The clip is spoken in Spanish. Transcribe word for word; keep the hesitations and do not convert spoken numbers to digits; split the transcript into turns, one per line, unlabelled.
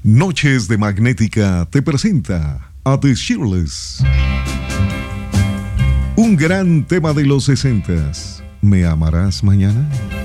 Noches de Magnética te presenta a The Shirley's. Un gran tema de los sesentas. ¿Me amarás mañana?